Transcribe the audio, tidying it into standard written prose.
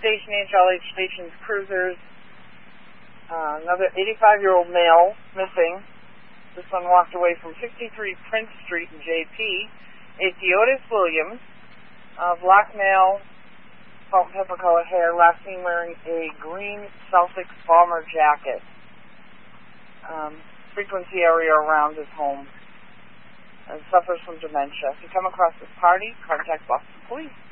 Station, HLH Stations Cruisers. Another 85-year-old male missing. This one walked away from 53 Prince Street in JP. A Theodis Williams, black male, salt and pepper color hair, last seen wearing a green Celtics bomber jacket. Frequency area around his home. And suffers from dementia. If you come across this party, contact Boston Police.